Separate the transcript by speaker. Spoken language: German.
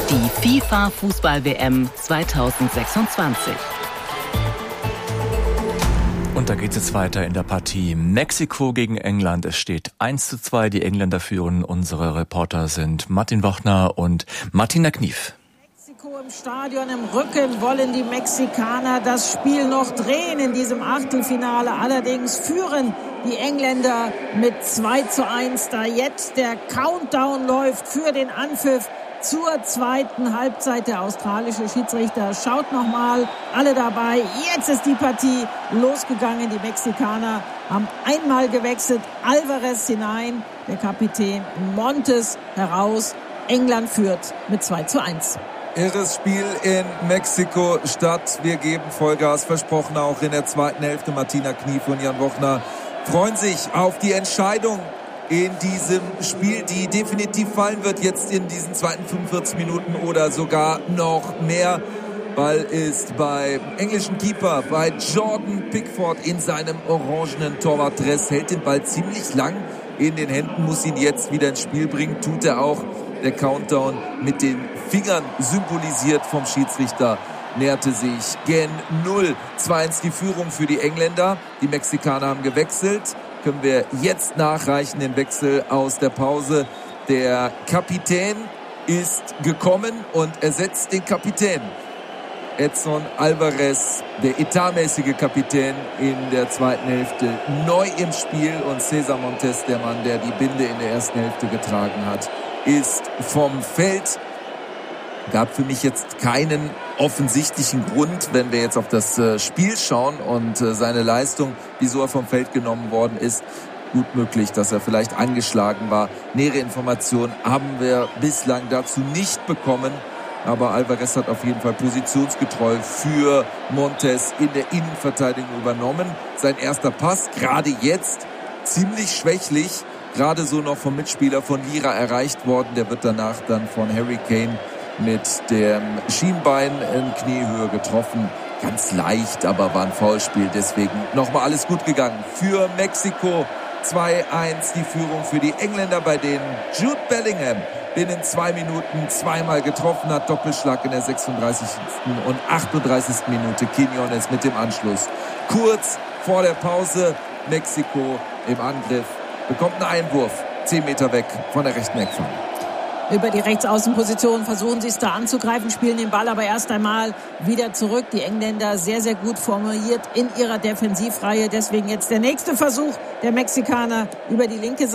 Speaker 1: Die FIFA-Fußball-WM 2026.
Speaker 2: Und da geht es jetzt weiter in der Partie Mexiko gegen England. Es steht 1:2. Die Engländer führen. Unsere Reporter sind Martin Wochner und Martina Knief.
Speaker 3: Mexiko im Stadion, im Rücken wollen die Mexikaner das Spiel noch drehen in diesem Achtelfinale. Allerdings führen die Engländer mit 2:1. Da jetzt der Countdown läuft für den Anpfiff zur zweiten Halbzeit. Der australische Schiedsrichter schaut nochmal, alle dabei. Jetzt ist die Partie losgegangen. Die Mexikaner haben einmal gewechselt. Alvarez hinein, der Kapitän Montes heraus. England führt mit 2:1.
Speaker 4: Irres Spiel in Mexiko-Stadt. Wir geben Vollgas, versprochen auch in der zweiten Hälfte. Martina Knief und Jan Wochner freuen sich auf die Entscheidung in diesem Spiel, die definitiv fallen wird jetzt in diesen zweiten 45 Minuten oder sogar noch mehr. Ball ist bei englischen Keeper, bei Jordan Pickford in seinem orangenen Torwartdress, hält den Ball ziemlich lang in den Händen, muss ihn jetzt wieder ins Spiel bringen, tut er auch. Der Countdown mit den Fingern symbolisiert vom Schiedsrichter näherte sich gen 0. 2:1 die Führung für die Engländer. Die Mexikaner haben gewechselt. Können wir jetzt nachreichen, den Wechsel aus der Pause. Der Kapitän ist gekommen und ersetzt den Kapitän. Edson Alvarez, der etatmäßige Kapitän in der zweiten Hälfte, neu im Spiel. Und César Montes, der Mann, der die Binde in der ersten Hälfte getragen hat, ist vom Feld. Gab für mich jetzt keinen offensichtlichen Grund, wenn wir jetzt auf das Spiel schauen und seine Leistung, wieso er vom Feld genommen worden ist. Gut möglich, dass er vielleicht angeschlagen war. Nähere Informationen haben wir bislang dazu nicht bekommen. Aber Alvarez hat auf jeden Fall positionsgetreu für Montes in der Innenverteidigung übernommen. Sein erster Pass, gerade jetzt, ziemlich schwächlich. Gerade so noch vom Mitspieler von Lira erreicht worden. Der wird danach dann von Harry Kane mit dem Schienbein in Kniehöhe getroffen. Ganz leicht, aber war ein Foulspiel. Deswegen nochmal alles gut gegangen für Mexiko. 2:1 die Führung für die Engländer, bei denen Jude Bellingham binnen 2 Minuten zweimal getroffen hat. Doppelschlag in der 36. und 38. Minute. Quiñones mit dem Anschluss. Kurz vor der Pause Mexiko im Angriff. Bekommt einen Einwurf 10 Meter weg von der rechten Eckfahne.
Speaker 3: Über die Rechtsaußenposition versuchen sie es da anzugreifen, spielen den Ball aber erst einmal wieder zurück. Die Engländer sehr, sehr gut formuliert in ihrer Defensivreihe. Deswegen jetzt der nächste Versuch der Mexikaner über die linke Seite.